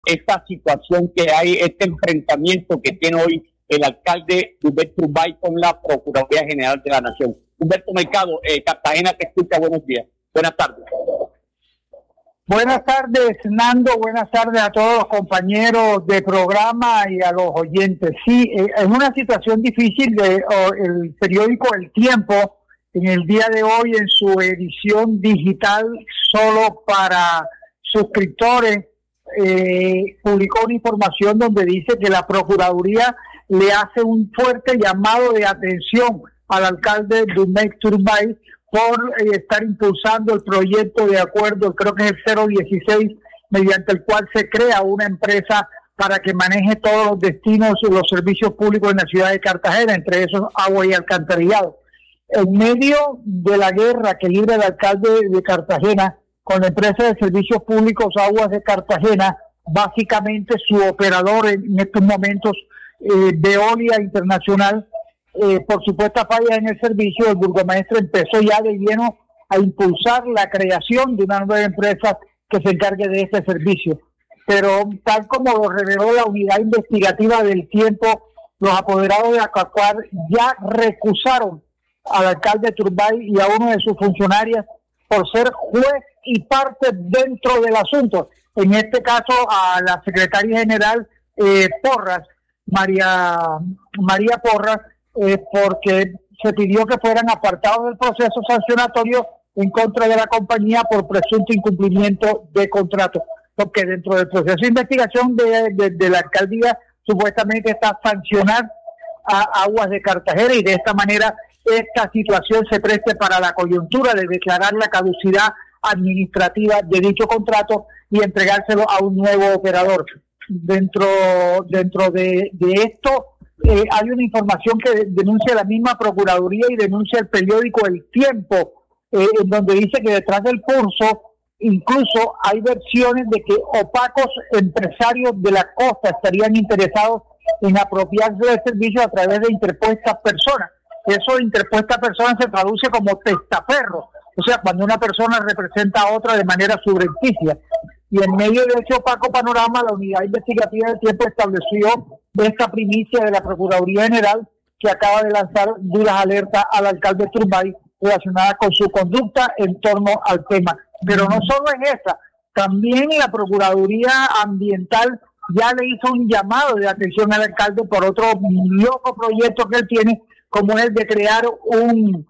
esta situación que hay, este enfrentamiento que tiene hoy el alcalde Humberto Turbay con la Procuraduría General de la Nación. Humberto Mercado, Cartagena te escucha, buenos días. Buenas tardes. Buenas tardes, Nando. Buenas tardes a todos los compañeros de programa y a los oyentes. Sí, es una situación difícil. El periódico El Tiempo, en el día de hoy, en su edición digital, solo para suscriptores, publicó una información donde dice que la Procuraduría le hace un fuerte llamado de atención al alcalde Dumais Turbay por estar impulsando el proyecto de acuerdo, creo que es el 016, mediante el cual se crea una empresa para que maneje todos los destinos y los servicios públicos en la ciudad de Cartagena, entre esos agua y alcantarillado. En medio de la guerra que libra el alcalde de Cartagena con la empresa de servicios públicos Aguas de Cartagena, básicamente su operador en estos momentos, Veolia Internacional, por supuestas fallas en el servicio, el burgomaestre empezó ya de lleno a impulsar la creación de una nueva empresa que se encargue de este servicio. Pero tal como lo reveló la unidad investigativa del Tiempo, los apoderados de Acacuar ya recusaron al alcalde Turbay y a uno de sus funcionarias por ser juez y parte dentro del asunto. En este caso a la secretaria general Porras, María Porras, porque se pidió que fueran apartados del proceso sancionatorio en contra de la compañía por presunto incumplimiento de contrato, porque dentro del proceso de investigación de la alcaldía supuestamente está sancionar a Aguas de Cartagena, y de esta manera esta situación se preste para la coyuntura de declarar la caducidad administrativa de dicho contrato y entregárselo a un nuevo operador. Dentro de esto hay una información que denuncia la misma Procuraduría y denuncia el periódico El Tiempo, en donde dice que detrás del curso incluso hay versiones de que opacos empresarios de la costa estarían interesados en apropiarse del servicio a través de interpuestas personas. Eso de interpuestas personas se traduce como testaferros, o sea, cuando una persona representa a otra de manera subrepticia. Y en medio de ese opaco panorama, la unidad investigativa del Tiempo estableció esta primicia de la Procuraduría General, que acaba de lanzar duras alertas al alcalde Turbay relacionada con su conducta en torno al tema. Pero no solo es esa, también la Procuraduría Ambiental ya le hizo un llamado de atención al alcalde por otro loco proyecto que él tiene, como es el de crear un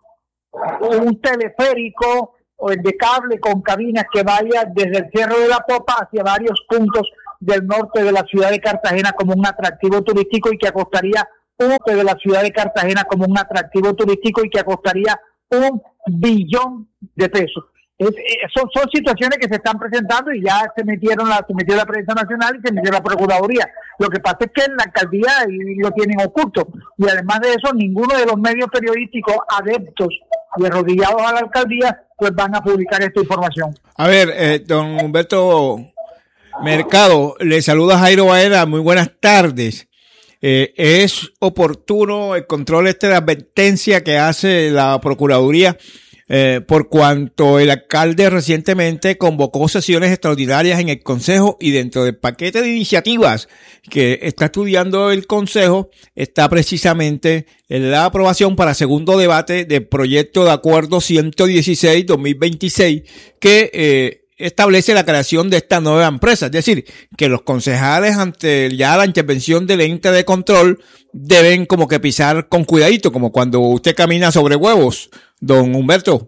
teleférico o el de cable con cabinas que vaya desde el Cerro de la Popa hacia varios puntos del norte de la ciudad de Cartagena como un atractivo turístico, y que acostaría de la ciudad de Cartagena como un atractivo turístico y que acostaría $1 billón de pesos. Son situaciones que se están presentando y ya se metió la prensa nacional y se metió la Procuraduría. Lo que pasa es que en la alcaldía lo tienen oculto, y además de eso ninguno de los medios periodísticos adeptos y arrodillados a la alcaldía pues van a publicar esta información. A ver, don Humberto Mercado, le saluda Jairo Baena, muy buenas tardes. ¿Es oportuno el control de advertencia que hace la Procuraduría por cuanto el alcalde recientemente convocó sesiones extraordinarias en el Consejo, y dentro del paquete de iniciativas que está estudiando el Consejo está precisamente la aprobación para segundo debate del proyecto de acuerdo 116-2026 que establece la creación de esta nueva empresa? Es decir, que los concejales ante ya la intervención del ente de control deben como que pisar con cuidadito, como cuando usted camina sobre huevos, don Humberto.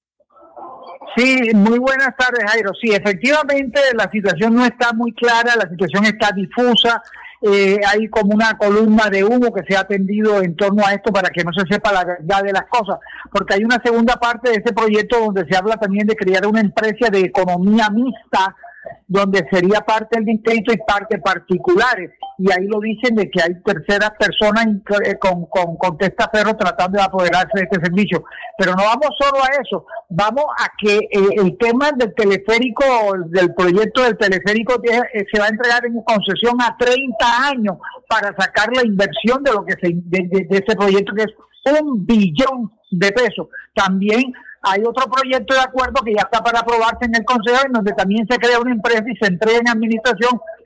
Sí, muy buenas tardes, Jairo. Sí, efectivamente la situación no está muy clara, la situación está difusa. Hay como una columna de humo que se ha tendido en torno a esto para que no se sepa la verdad de las cosas, porque hay una segunda parte de ese proyecto donde se habla también de crear una empresa de economía mixta, donde sería parte del distrito y parte particulares, y ahí lo dicen de que hay terceras personas con testaferros tratando de apoderarse de este servicio. Pero no vamos solo a eso, vamos a que el tema del teleférico, del proyecto del teleférico se va a entregar en concesión a 30 años para sacar la inversión de lo que de ese proyecto, que es $1 billón de pesos. También hay otro proyecto de acuerdo que ya está para aprobarse en el Consejo, en donde también se crea una empresa y se entrega en administración